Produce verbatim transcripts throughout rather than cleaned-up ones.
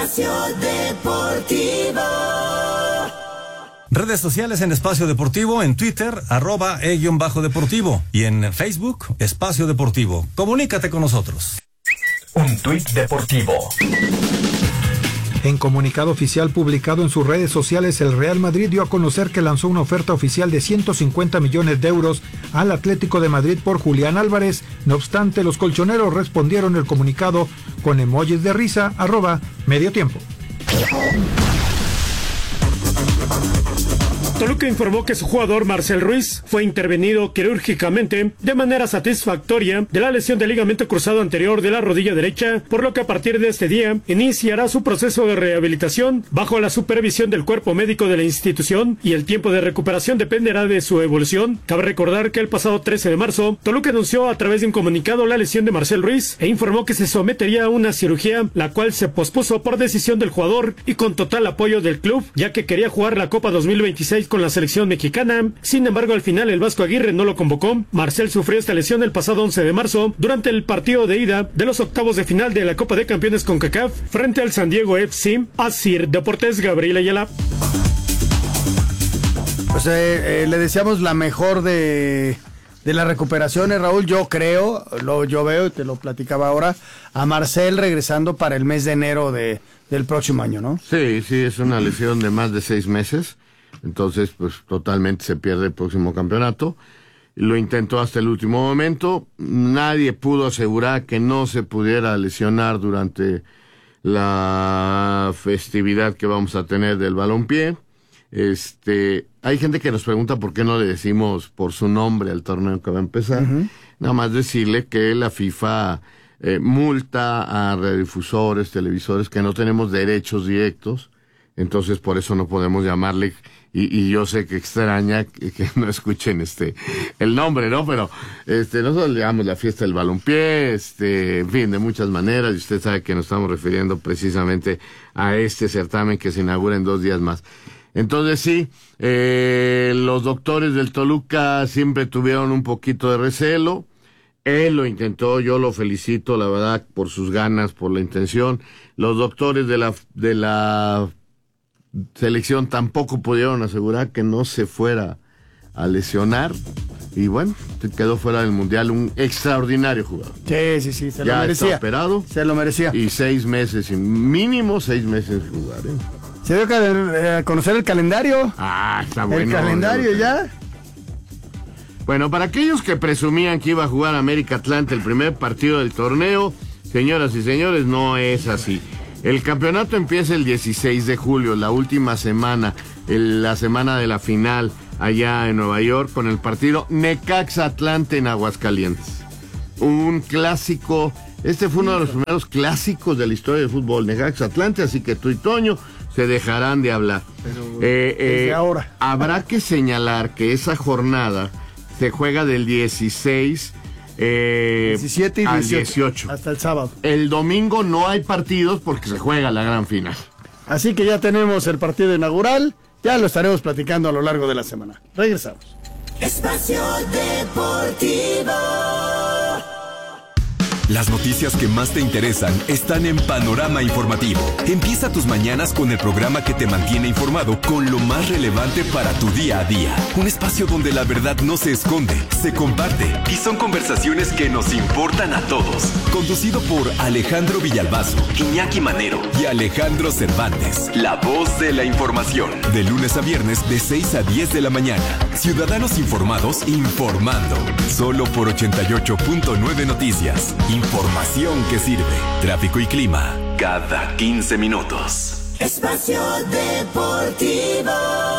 Espacio Deportivo. Redes sociales en Espacio Deportivo, en Twitter, arroba e-deportivo y en Facebook, Espacio Deportivo. Comunícate con nosotros. Un tuit deportivo. En comunicado oficial publicado en sus redes sociales, el Real Madrid dio a conocer que lanzó una oferta oficial de ciento cincuenta millones de euros al Atlético de Madrid por Julián Álvarez. No obstante, los colchoneros respondieron el comunicado con emojis de risa, arroba medio tiempo. Toluca informó que su jugador Marcel Ruiz fue intervenido quirúrgicamente de manera satisfactoria de la lesión del ligamento cruzado anterior de la rodilla derecha, por lo que a partir de este día iniciará su proceso de rehabilitación bajo la supervisión del cuerpo médico de la institución y el tiempo de recuperación dependerá de su evolución. Cabe recordar que el pasado trece de marzo, Toluca anunció a través de un comunicado la lesión de Marcel Ruiz e informó que se sometería a una cirugía, la cual se pospuso por decisión del jugador y con total apoyo del club, ya que quería jugar la Copa dos mil veintiséis con la selección mexicana. Sin embargo, al final el Vasco Aguirre no lo convocó. Marcel sufrió esta lesión el pasado once de marzo durante el partido de ida de los octavos de final de la Copa de Campeones CONCACAF frente al San Diego F C. Asir Deportes, Gabriel Ayala. Pues eh, eh, le deseamos la mejor de, de las recuperaciones, Raúl. Yo creo, lo, yo veo, y te lo platicaba ahora, a Marcel regresando para el mes de enero de, del próximo año, ¿no? Sí, sí, es una lesión de más de seis meses. Entonces, pues totalmente se pierde el próximo campeonato. Lo intentó hasta el último momento. Nadie pudo asegurar que no se pudiera lesionar durante la festividad que vamos a tener del balompié. Este, hay gente que nos pregunta por qué no le decimos por su nombre al torneo que va a empezar. Uh-huh. Nada más decirle que la FIFA eh, multa a radiodifusores, televisores, que no tenemos derechos directos. Entonces, por eso no podemos llamarle, y, y yo sé que extraña que, que no escuchen este el nombre, ¿no? Pero este nosotros le llamamos la fiesta del balompié, este, en fin, de muchas maneras, y usted sabe que nos estamos refiriendo precisamente a este certamen que se inaugura en dos días más. Entonces, sí, eh, los doctores del Toluca siempre tuvieron un poquito de recelo. Él lo intentó, yo lo felicito, la verdad, por sus ganas, por la intención. Los doctores de la de la selección tampoco pudieron asegurar que no se fuera a lesionar y bueno, quedó fuera del mundial. Un extraordinario jugador. Sí, sí, sí, se ya lo merecía. Está operado. Se lo merecía. Y seis meses, mínimo seis meses jugar, ¿eh? Se dio a eh, conocer el calendario. Ah, está bueno. El calendario ya. Bueno, para aquellos que presumían que iba a jugar América Atlante el primer partido del torneo, señoras y señores, no es así. El campeonato empieza el dieciséis de julio, la última semana, el, la semana de la final allá en Nueva York, con el partido Necaxa Atlante en Aguascalientes. Un clásico, este fue uno de los primeros clásicos de la historia del fútbol, Necaxa Atlante, así que tú y Toño se dejarán de hablar. Pero eh, desde eh, ahora. Habrá que señalar que esa jornada se juega del dieciséis Eh, diecisiete y al dieciocho, dieciocho. hasta el sábado. El domingo no hay partidos porque se juega la gran final. Así que ya tenemos el partido inaugural, ya lo estaremos platicando a lo largo de la semana. Regresamos. Espacio Deportivo. Las noticias que más te interesan están en Panorama Informativo. Empieza tus mañanas con el programa que te mantiene informado con lo más relevante para tu día a día. Un espacio donde la verdad no se esconde, se comparte y son conversaciones que nos importan a todos. Conducido por Alejandro Villalbazo, Iñaki Manero y Alejandro Cervantes. La voz de la información. De lunes a viernes de seis a diez de la mañana. Ciudadanos informados informando. Solo por ochenta y ocho punto nueve Noticias. Información que sirve. Tráfico y clima cada quince minutos. Espacio Deportivo.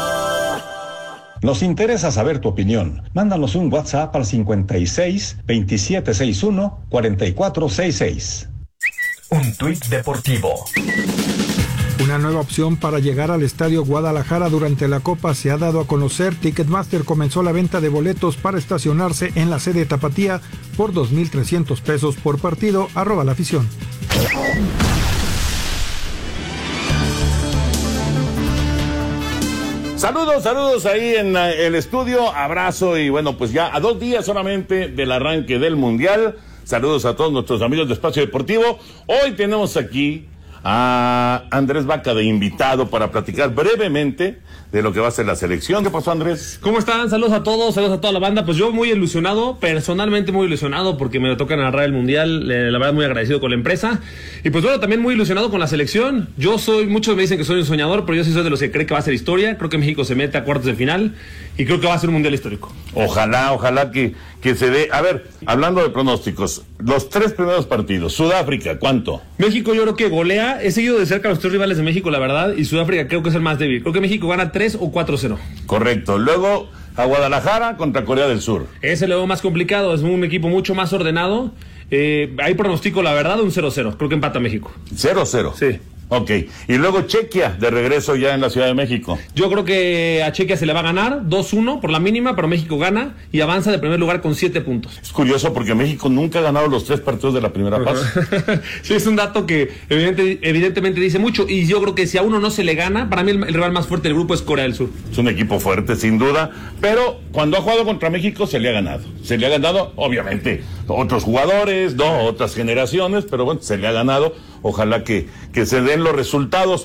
Nos interesa saber tu opinión. Mándanos un WhatsApp al cincuenta y seis, veintisiete sesenta y uno, cuarenta y cuatro sesenta y seis. Un tuit deportivo. Una nueva opción para llegar al Estadio Guadalajara durante la Copa se ha dado a conocer. Ticketmaster comenzó la venta de boletos para estacionarse en la sede Tapatía por dos mil trescientos pesos por partido. Arroba la afición. Saludos, saludos ahí en el estudio, abrazo y bueno, pues ya a dos días solamente del arranque del Mundial. Saludos a todos nuestros amigos de Espacio Deportivo. Hoy tenemos aquí a Andrés Vaca de invitado para platicar brevemente de lo que va a ser la selección. ¿Qué pasó, Andrés? ¿Cómo están? Saludos a todos, saludos a toda la banda. Pues yo muy ilusionado, personalmente muy ilusionado porque me toca narrar el Mundial, eh, la verdad muy agradecido con la empresa. Y pues bueno, también muy ilusionado con la selección. Yo soy, muchos me dicen que soy un soñador, pero yo sí soy de los que cree que va a ser historia. Creo que México se mete a cuartos de final y creo que va a ser un Mundial histórico. Ojalá, ojalá que, que se dé. A ver, hablando de pronósticos, los tres primeros partidos, Sudáfrica, ¿cuánto? México yo creo que golea, he seguido de cerca a los tres rivales de México, la verdad, y Sudáfrica creo que es el más débil. Creo que México gana tres o cuatro cero. Correcto. Luego a Guadalajara contra Corea del Sur. Ese lo veo más complicado, es un equipo mucho más ordenado. Eh, ahí pronostico la verdad un cero cero, creo que empata México. cero cero. Sí. Ok, y luego Chequia, de regreso ya en la Ciudad de México. Yo creo que a Chequia se le va a ganar dos uno por la mínima, pero México gana y avanza de primer lugar con siete puntos. Es curioso porque México nunca ha ganado los tres partidos de la primera fase. Sí, es un dato que evidente, evidentemente dice mucho, y yo creo que si a uno no se le gana, para mí el, el rival más fuerte del grupo es Corea del Sur. Es un equipo fuerte, sin duda, pero cuando ha jugado contra México se le ha ganado. Se le ha ganado, obviamente, otros jugadores, no, otras generaciones, pero bueno, se le ha ganado. Ojalá que, que se den los resultados.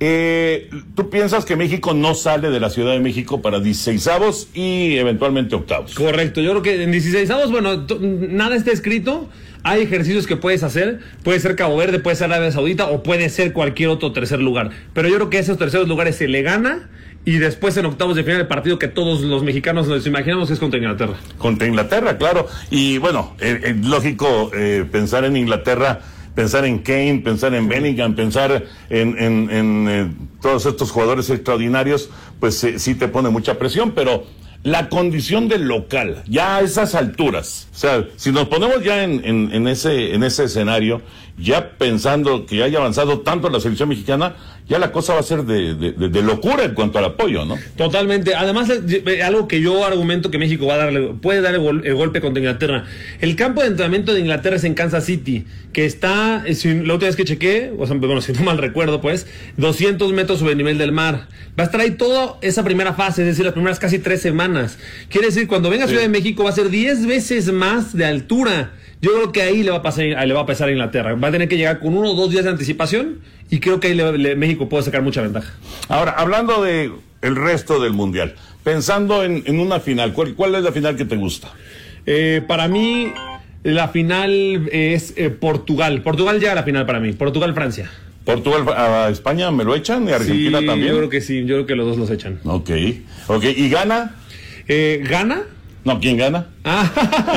Eh, ¿Tú piensas que México no sale de la Ciudad de México para dieciseisavos y eventualmente octavos? Correcto, yo creo que en dieciseisavos, bueno, t- nada está escrito. Hay ejercicios que puedes hacer, puede ser Cabo Verde, puede ser Arabia Saudita o puede ser cualquier otro tercer lugar. Pero yo creo que esos terceros lugares se le gana y después en octavos de final el partido que todos los mexicanos nos imaginamos es contra Inglaterra. Contra Inglaterra, claro. Y bueno, es eh, eh, lógico eh, pensar en Inglaterra, pensar en Kane, pensar en Bellingham, pensar en, en, en eh, todos estos jugadores extraordinarios, pues eh, sí te pone mucha presión, pero la condición del local, ya a esas alturas, o sea, si nos ponemos ya en, en, en ese en ese escenario, ya pensando que haya avanzado tanto la selección mexicana, ya la cosa va a ser de, de, de, de locura en cuanto al apoyo, ¿no? Totalmente. Además, eh, algo que yo argumento que México va a darle, puede dar el, gol, el golpe contra Inglaterra. El campo de entrenamiento de Inglaterra es en Kansas City, que está, si, la última vez que chequé, o sea, bueno, si no mal recuerdo, pues, doscientos metros sobre el nivel del mar. Va a estar ahí toda esa primera fase, es decir, las primeras casi tres semanas. Quiere decir, cuando venga a Ciudad sí. de México va a ser diez veces más de altura. Yo creo que ahí le va a pasar, le va a pesar a Inglaterra. Va a tener que llegar con uno o dos días de anticipación y creo que ahí le, le, México puede sacar mucha ventaja. Ahora, hablando de el resto del Mundial, pensando en, en una final, ¿cuál, ¿cuál es la final que te gusta? Eh, para mí, la final es eh, Portugal. Portugal llega a la final para mí. Portugal-Francia. ¿Portugal a España me lo echan? ¿Y Argentina sí, también? Yo creo que sí, yo creo que los dos los echan. Ok, ok. ¿Y Ghana? Eh, ¿Ghana? No, ¿quién gana? Ah,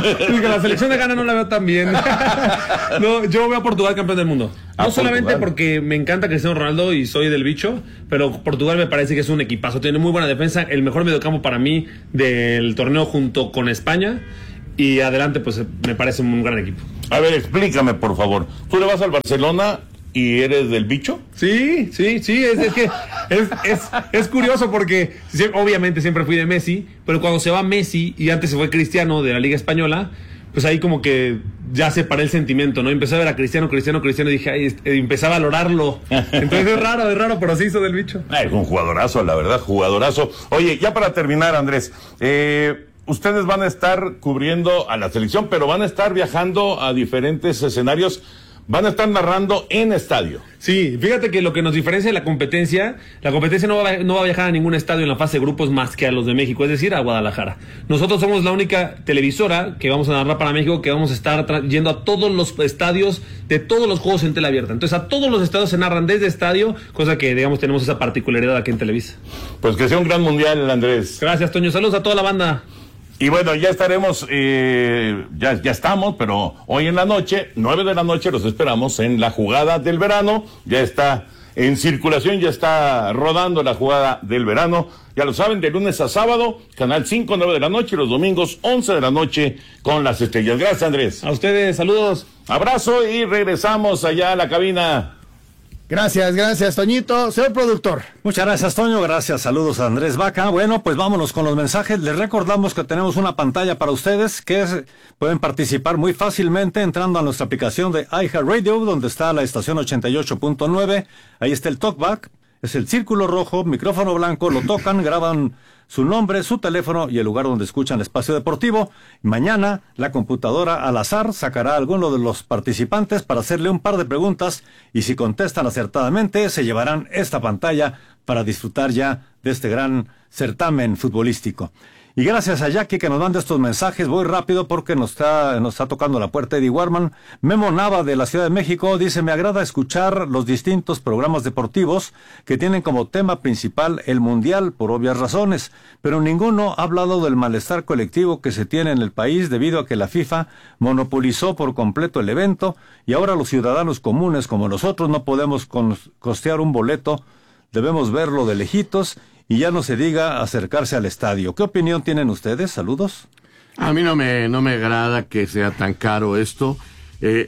la selección de Ghana no la veo tan bien. No, yo veo a Portugal campeón del mundo. No ah, solamente Portugal. Porque me encanta Cristiano Ronaldo y soy del bicho, pero Portugal me parece que es un equipazo. Tiene muy buena defensa, el mejor mediocampo para mí del torneo junto con España. Y adelante, pues me parece un gran equipo. A ver, explícame, por favor. ¿Tú le vas al Barcelona y eres del bicho? Sí, sí, sí, es, es que es, es, es curioso porque obviamente siempre fui de Messi, pero cuando se va Messi y antes se fue Cristiano de la Liga Española, pues ahí como que ya separé el sentimiento, ¿no? Empecé a ver a Cristiano, Cristiano, Cristiano y dije, ay, empecé a valorarlo. Entonces es raro, es raro, pero sí hizo del bicho. Es un jugadorazo, la verdad, jugadorazo. Oye, ya para terminar, Andrés, eh... ustedes van a estar cubriendo a la selección, pero van a estar viajando a diferentes escenarios, van a estar narrando en estadio. Sí, fíjate que lo que nos diferencia de la competencia, la competencia no va, no va a viajar a ningún estadio en la fase de grupos más que a los de México, es decir, a Guadalajara. Nosotros somos la única televisora que vamos a narrar para México, que vamos a estar yendo a todos los estadios de todos los juegos en tele abierta. Entonces a todos los estadios se narran desde estadio, cosa que, digamos, tenemos esa particularidad aquí en Televisa. Pues que sea un gran mundial, Andrés. Gracias, Toño. Saludos a toda la banda. Y bueno, ya estaremos, eh, ya, ya estamos, pero hoy en la noche, nueve de la noche, los esperamos en la jugada del verano. Ya está en circulación, ya está rodando la jugada del verano. Ya lo saben, de lunes a sábado, Canal cinco, nueve de la noche, y los domingos, once de la noche, con las estrellas. Gracias, Andrés. A ustedes, saludos. Abrazo y regresamos allá a la cabina. Gracias, gracias, Toñito. Señor productor. Muchas gracias, Toño. Gracias, saludos a Andrés Vaca. Bueno, pues vámonos con los mensajes. Les recordamos que tenemos una pantalla para ustedes que es, pueden participar muy fácilmente entrando a nuestra aplicación de iHeartRadio, donde está la estación ochenta y ocho punto nueve. Ahí está el TalkBack. Es el círculo rojo, micrófono blanco, lo tocan, graban su nombre, su teléfono y el lugar donde escuchan Espacio Deportivo. Mañana la computadora al azar sacará a alguno de los participantes para hacerle un par de preguntas y si contestan acertadamente se llevarán esta pantalla para disfrutar ya de este gran certamen futbolístico. Y gracias a Jackie que nos manda estos mensajes, voy rápido porque nos está, nos está tocando la puerta Eddie Warman. Memo Nava de la Ciudad de México dice, me agrada escuchar los distintos programas deportivos que tienen como tema principal el Mundial por obvias razones, pero ninguno ha hablado del malestar colectivo que se tiene en el país debido a que la FIFA monopolizó por completo el evento y ahora los ciudadanos comunes como nosotros no podemos costear un boleto, debemos verlo de lejitos. Y ya no se diga acercarse al estadio. ¿Qué opinión tienen ustedes? Saludos. A mí no me, no me agrada que sea tan caro esto. Eh,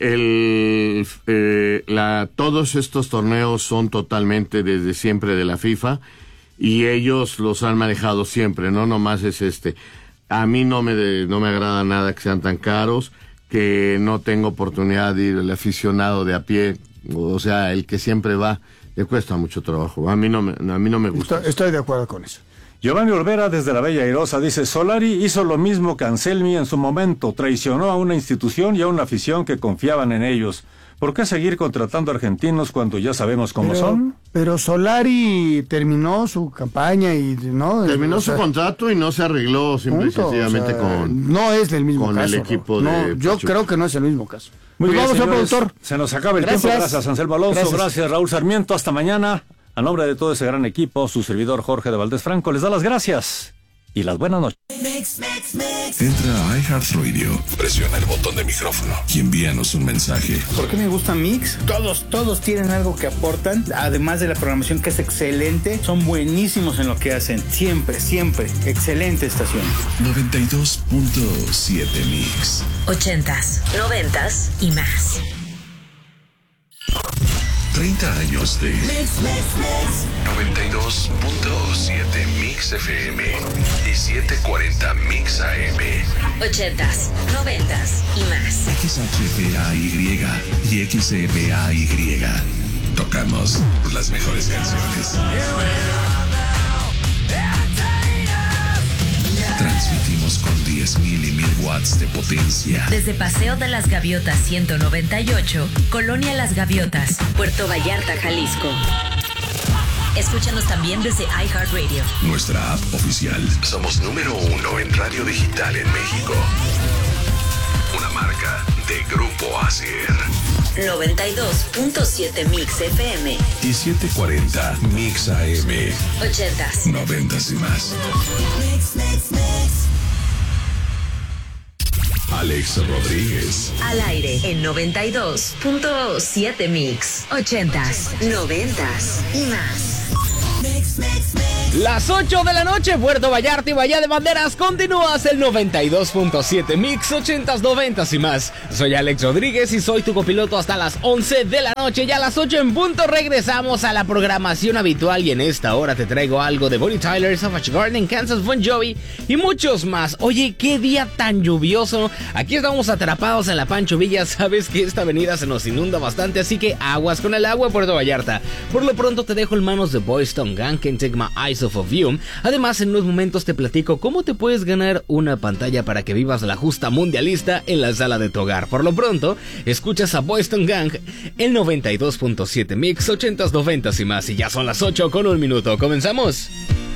el, eh, la, todos estos torneos son totalmente desde siempre de la FIFA y ellos los han manejado siempre, no nomás es este. A mí no me, de, no me agrada nada que sean tan caros, que no tengo oportunidad de ir el aficionado de a pie, o sea, el que siempre va. Le cuesta mucho trabajo. A mí no me, a mí no me gusta. Estoy, estoy de acuerdo con eso. Giovanni Olvera desde la Bella Airosa dice, Solari hizo lo mismo que Anselmi en su momento, traicionó a una institución y a una afición que confiaban en ellos. ¿Por qué seguir contratando argentinos cuando ya sabemos cómo pero, son? Pero Solari terminó su campaña y no terminó o su sea, contrato y no se arregló simple y sencillamente o sea, con no es del mismo con caso, el equipo no, de no, yo Pachuca. Creo que no es el mismo caso. Muy pues bien, vamos, señores, productor. Se nos acaba el Gracias. tiempo. Gracias, Anselmo Alonso. Gracias. Gracias, Raúl Sarmiento. Hasta mañana. A nombre de todo ese gran equipo, su servidor Jorge de Valdés Franco les da las gracias y las buenas noches. Mix, mix, mix. Entra a iHeartRadio, presiona el botón de micrófono y envíanos un mensaje. ¿Por qué me gusta Mix? Todos, todos tienen algo que aportan, además de la programación que es excelente, son buenísimos en lo que hacen, siempre, siempre, excelente estación. noventa y dos punto siete Mix. Ochentas, noventas y más. treinta años de Mix, mix, mix. noventa y dos punto siete Mix F M y setecientos cuarenta Mix A M. Ochentas, noventas y más. X H P A Y y X E P A Y. Tocamos las mejores canciones. Transmitimos con diez mil y mil watts de potencia. Desde Paseo de las Gaviotas ciento noventa y ocho, Colonia Las Gaviotas, Puerto Vallarta, Jalisco. Escúchanos también desde iHeartRadio. Nuestra app oficial. Somos número uno en radio digital en México. Una marca de Grupo Acer. noventa y dos punto siete Mix F M y setecientos cuarenta Mix A M. Ochentas, noventas y más. Mix, mix, mix. Alex Rodríguez. al aire en noventa y dos punto siete Mix. Ochentas, noventas y más. Mix, mix, mix. Las ocho de la noche, Puerto Vallarta y Bahía de Banderas, continúas el noventa y dos punto siete Mix, ochentas, noventas y más. Soy Alex Rodríguez y soy tu copiloto hasta las once de la noche. Ya a las ocho en punto regresamos a la programación habitual y en esta hora te traigo algo de Bonnie Tyler, Savage Garden, Kansas, Bon Jovi y muchos más. Oye, qué día tan lluvioso. Aquí estamos atrapados en la Pancho Villa. Sabes que esta avenida se nos inunda bastante, así que aguas con el agua, Puerto Vallarta. Por lo pronto te dejo en manos de Boyz II Men, Can't Take My Eyes Off of You. Además, en unos momentos te platico cómo te puedes ganar una pantalla para que vivas la justa mundialista en la sala de tu hogar. Por lo pronto, escuchas a Boyz two Men, el noventa y dos punto siete Mix, ochentas, noventas y más. Y ya son las ocho con un minuto. ¿Comenzamos?